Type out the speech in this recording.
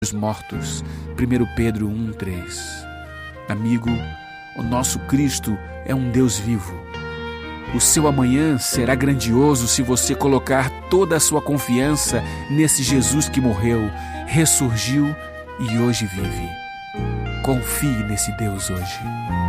os mortos. 1 Pedro 1:3. Amigo, o nosso Cristo é um Deus vivo. O seu amanhã será grandioso se você colocar toda a sua confiança nesse Jesus que morreu, ressurgiu e hoje vive. Confie nesse Deus hoje.